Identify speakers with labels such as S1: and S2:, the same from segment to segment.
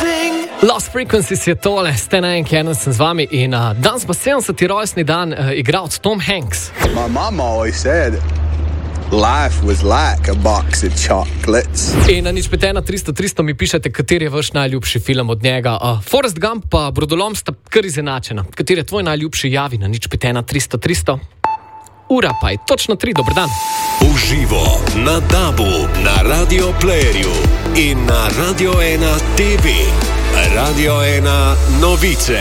S1: Lost Frequencies je tole, ste na enki, eno sem z vami in danes pa 70. rojstni dan igralec Tom Hanks.
S2: My mom always said life was like a box of chocolates.
S1: In na nič 5 300 mi pišete, kateri je vaš najljubši film od njega. Forrest Gump pa Brodolom sta kar izenačena. Kateri je tvoj najljubši, javi na nič 5 300. Ura pa je točno 3, dober dan.
S3: Uživo na DAB-u, na Radio Playerju in na Radio 1 TV. Radio 1 novice.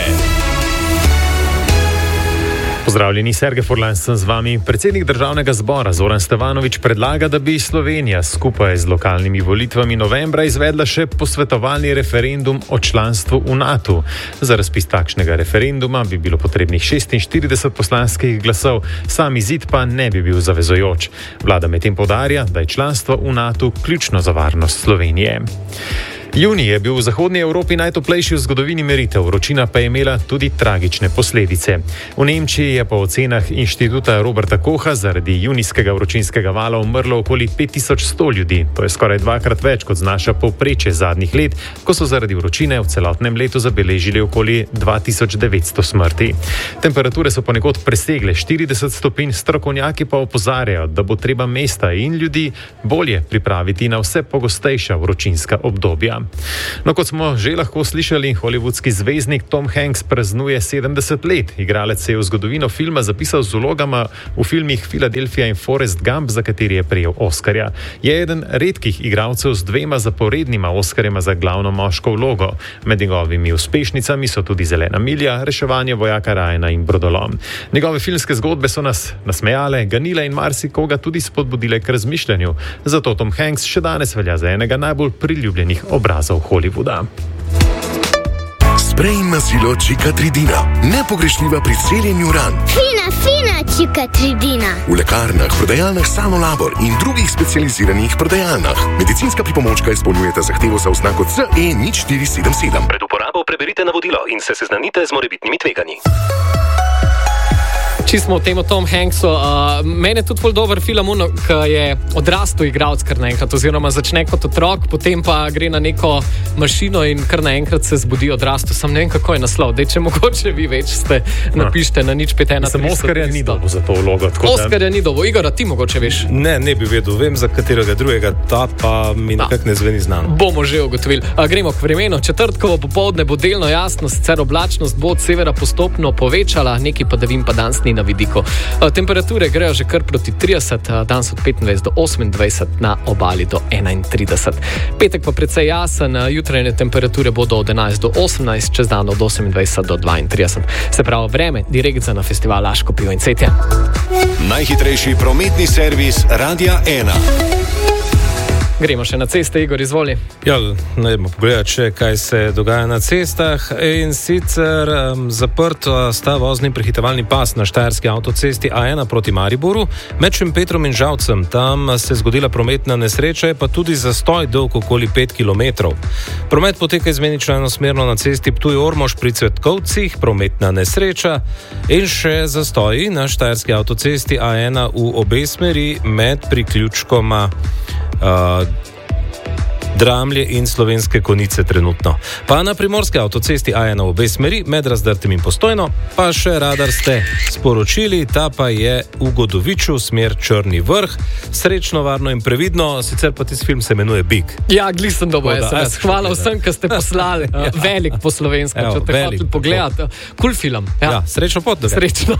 S4: Pozdravljeni, Sergej Furlan sem z vami. Predsednik državnega zbora Zoran Stevanović predlaga, da bi Slovenija skupaj z lokalnimi volitvami novembra izvedla še posvetovalni referendum o članstvu v NATO. Za razpis takšnega referenduma bi bilo potrebnih 46 poslanskih glasov, sam izid pa ne bi bil zavezujoč. Vlada medtem poudarja, da je članstvo v NATO ključno za varnost Slovenije. Junij je bil v zahodnji Evropi najtoplejši v zgodovini meritev, vročina pa je imela tudi tragične posledice. V Nemčiji je po ocenah inštituta Roberta Kocha zaradi junijskega vročinskega vala umrlo okoli 5100 ljudi. To je skoraj dvakrat več, kot znaša povprečje zadnjih let, ko so zaradi vročine v celotnem letu zabeležili okoli 2900 smrti. Temperature so ponekod presegle 40 stopinj, strokovnjaki pa opozarjajo, da bo treba mesta in ljudi bolje pripraviti na vse pogostejša vročinska obdobja. No, kot smo že lahko slišali, hollywoodski zvezdnik Tom Hanks praznuje 70 let. Igralec se je v zgodovino filma zapisal z vlogama v filmih Philadelphia in Forrest Gump, za kateri je prejel Oskarja. Je eden redkih igralcev z 2 zaporednima Oskarjema za glavno moško vlogo. Med njegovimi uspešnicami so tudi Zelena milja, Reševanje vojaka Ryana in Brodolom. Njegove filmske zgodbe so nas nasmejale, ganile in marsikoga tudi spodbudile k razmišljanju. Zato Tom Hanks še danes velja za enega najbolj priljubljenih obrazov Hollywooda.
S5: Sprej in masilo Cicatricina. Nepogrešljiva pri celjenju ran.
S6: Fina Cicatricina.
S5: V lekarnah, prodajalnah Sanolabor in drugih specializiranih prodajalnah. Medicinska pripomočka izpolnjujeta zahtevo za oznako CE0477.
S3: Pred uporabo preberite navodilo in se seznanite z morebitnimi tveganji.
S1: Če smo v tem Tom Hanksu, meni je tudi ful dober film, ki je odrastel igralec kar naenkrat, oziroma začne kot otrok, potem pa gre na neko mašino in kar naenkrat se zbudi odrastel. Sam ne vem, kako je naslov. Dej, če mogoče vi več ste, napište na nič 5 300.
S4: Oskarja ni dobil za to vlogo.
S1: Oskarja ni dobil. Igor, ti mogoče veš?
S7: Ne bi vedel. Vem za katerega drugega, ta pa mi nekako ne zveni znano.
S1: Bomo že ugotovili. Gremo k vremenu. Četrtkovo popoldne bo delno jasno, sicer oblačnost bo od severa postopno povečala, neki padavin pa danes ni na vidiku. Temperature grejo že kar proti 30, danes od 25 do 28, na obali do 31. Petek pa precej jasen, jutrajne temperature bodo od 11 do 18, čez dan od 28 do 32. Se pravi, vreme direkt za na festival Laško pivo in cvetje.
S3: Najhitrejši prometni servis Radia 1.
S1: Gremo še na ceste, Igor, izvoli.
S7: Ja, najdemo pogledati še, kaj se dogaja na cestah. In sicer zaprt sta vozni prehitevalni pas na štajerski avtocesti A1 proti Mariboru. Med Šempetrom in Žalcem tam se je zgodila prometna nesreča, pa tudi zastoj dolg okoli 5 km. Promet poteka izmenično enosmerno na cesti Ptuj-Ormož pri Cvetkovcih, prometna nesreča in še zastoji na štajerski avtocesti A1 v obe smeri med priključkoma Dramlje in Slovenske Konjice trenutno. Pa na primorski avtocesti A1 v obe smeri med Razdrtim in Postojno, pa še radar ste sporočili, ta pa je v Godoviču, smer Črni vrh. Srečno, varno in previdno, sicer pa tisti film se imenuje Big.
S1: Ja, glisem dobo SMS. Hvala vsem, ki ste poslali. Velik po slovensko, če te hoteli pogledati. Cool film.
S7: Ja, srečno pot.
S1: Srečno.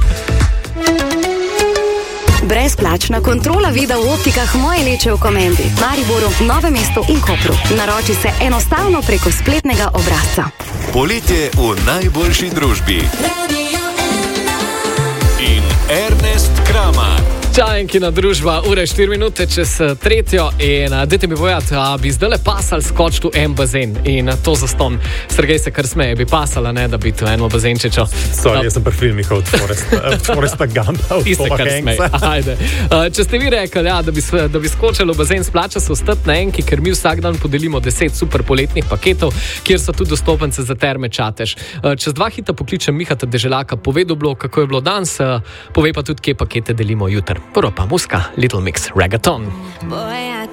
S8: Brezplačna kontrola vida v optikah Moje Leče v Komendi, Mariboru, Novem mestu in Kopru. Naroči se enostavno preko spletnega obrazca.
S3: Poletje v najboljši družbi. In Ernest Kramar.
S1: Čajenkina družba, ure 4 minute čez 3. In dajte mi povedati, bi zdaj pasal skočiti v en bazen in to zaston. Sergej se kar smeje, bi pasala, ne, da bi to eno bazenčičo.
S4: Sorry, jaz sem pri filmih od Forresta Gumpa, od
S1: Toma
S4: Hanksa.
S1: Ajde. Če ste vi rekli, ja, da bi skočili v bazen, splača se ostati na enki, ker mi vsak dan podelimo 10 super poletnih paketov, kjer so tudi dostopence za Terme Čatež. Čez 2 hita pokličem Mihata Deželaka, pove dobro, kako je bilo danes, pove pa tudi, kje pakete delimo jutri. Prvo pa muska, Little Mix Reggaeton.
S6: Boy, I